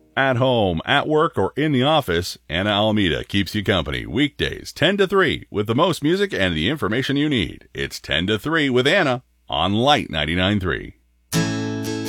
At home, at work, or in the office, Anna Alameda keeps you company weekdays 10 to 3 with the most music and the information you need. It's 10 to 3 with Anna on Light 99.3.